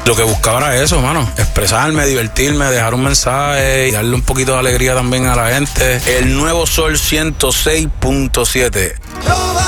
Lo que buscaba era eso, mano. Expresarme, divertirme, dejar un mensaje y darle un poquito de alegría también a la gente. El nuevo Sol 106.7.